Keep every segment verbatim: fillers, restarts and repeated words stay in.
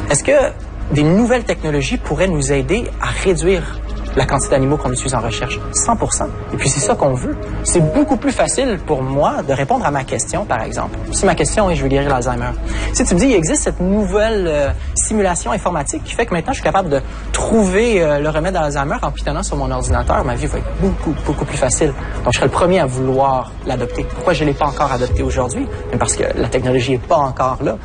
Est-ce que des nouvelles technologies pourraient nous aider à réduire la quantité d'animaux qu'on utilise en recherche? cent pour cent. Et puis c'est ça qu'on veut. C'est beaucoup plus facile pour moi de répondre à ma question, par exemple. Si ma question est « je veux guérir l'Alzheimer », si tu me dis il existe cette nouvelle euh, simulation informatique qui fait que maintenant je suis capable de trouver euh, le remède à l'Alzheimer en pitonnant sur mon ordinateur, ma vie va être beaucoup, beaucoup plus facile. Donc je serai le premier à vouloir l'adopter. Pourquoi je ne l'ai pas encore adopté aujourd'hui? Parce que la technologie n'est pas encore là.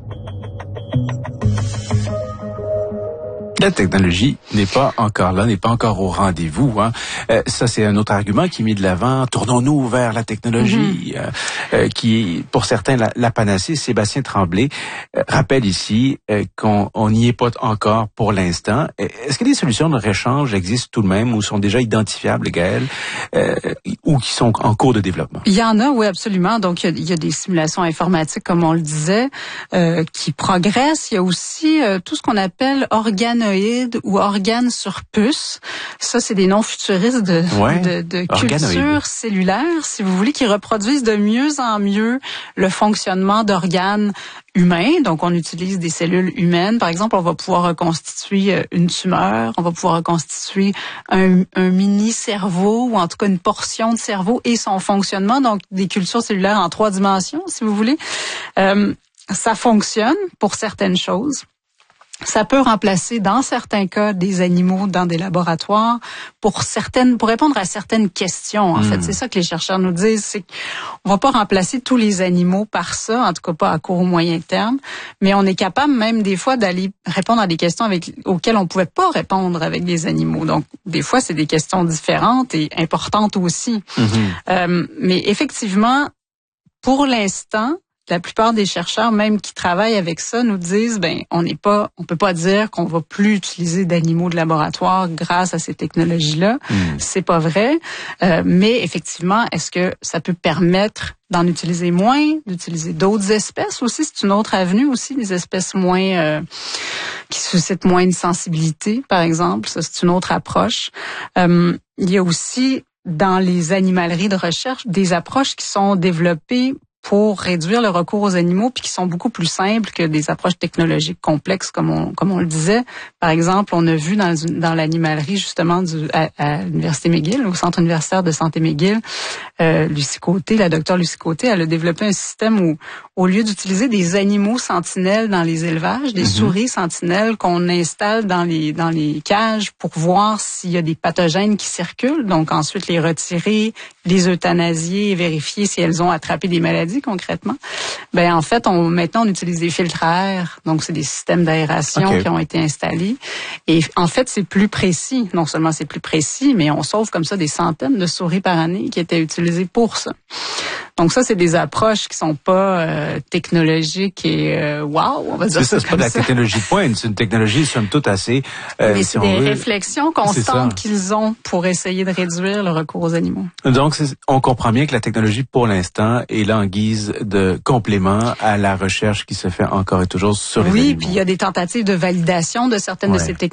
La technologie n'est pas encore là, n'est pas encore au rendez-vous. Hein. Euh, ça, c'est un autre argument qui est mis de l'avant. Tournons-nous vers la technologie, mm-hmm. euh, euh, qui est, pour certains, la, la panacée. Sébastien Tremblay euh, rappelle ici euh, qu'on n'y est pas encore pour l'instant. Est-ce que des solutions de réchange existent tout de même ou sont déjà identifiables, Gaëlle, euh, ou qui sont en cours de développement? Il y en a, oui, absolument. Donc, il y a, il y a des simulations informatiques, comme on le disait, euh, qui progressent. Il y a aussi euh, tout ce qu'on appelle organoïdes ou organes sur puce. Ça, c'est des noms futuristes de, ouais, de, de culture cellulaire, si vous voulez, qui reproduisent de mieux en mieux le fonctionnement d'organes humains. Donc, on utilise des cellules humaines. Par exemple, on va pouvoir reconstituer une tumeur, on va pouvoir reconstituer un, un mini-cerveau ou en tout cas une portion de cerveau et son fonctionnement. Donc, des cultures cellulaires en trois dimensions, si vous voulez. Euh, ça fonctionne pour certaines choses. Ça peut remplacer, dans certains cas, des animaux dans des laboratoires pour certaines, pour répondre à certaines questions. En mmh. fait, c'est ça que les chercheurs nous disent, c'est qu'on va pas remplacer tous les animaux par ça, en tout cas pas à court ou moyen terme, mais on est capable même des fois d'aller répondre à des questions avec, auxquelles on pouvait pas répondre avec des animaux. Donc, des fois, c'est des questions différentes et importantes aussi. Mmh. Euh, mais effectivement, pour l'instant, la plupart des chercheurs, même qui travaillent avec ça, nous disent, ben, on n'est pas, on peut pas dire qu'on va plus utiliser d'animaux de laboratoire grâce à ces technologies-là. Mmh. C'est pas vrai. Euh, mais effectivement, est-ce que ça peut permettre d'en utiliser moins, d'utiliser d'autres espèces aussi? C'est une autre avenue aussi, des espèces moins, euh, qui suscitent moins de sensibilité, par exemple. Ça, c'est une autre approche. Euh, il y a aussi, dans les animaleries de recherche, des approches qui sont développées pour réduire le recours aux animaux, puis qui sont beaucoup plus simples que des approches technologiques complexes, comme on comme on le disait. Par exemple, on a vu dans dans l'animalerie justement du à, à l'université McGill, au Centre universitaire de santé McGill, euh, Lucie Côté, la docteure Lucie Côté, elle a développé un système où, au lieu d'utiliser des animaux sentinelles dans les élevages, des mm-hmm. souris sentinelles qu'on installe dans les dans les cages pour voir s'il y a des pathogènes qui circulent, donc ensuite les retirer, les euthanasier et vérifier si elles ont attrapé des maladies concrètement. Ben en fait, on maintenant on utilise des filtres à air, donc c'est des systèmes d'aération okay. qui ont été installés. Et en fait, c'est plus précis. Non seulement c'est plus précis, mais on sauve comme ça des centaines de souris par année qui étaient utilisées pour ça. Donc ça, c'est des approches qui sont pas euh, technologiques et euh, wow, on va dire. C'est ça, c'est pas de la technologie de pointe, c'est une technologie somme toute assez. Euh, Mais c'est si des veut, réflexions constantes qu'ils ont pour essayer de réduire le recours aux animaux. Donc, c'est, on comprend bien que la technologie, pour l'instant, est là en guise de complément à la recherche qui se fait encore et toujours sur les oui, animaux. Oui, puis il y a des tentatives de validation de certaines ouais. de ces technologies.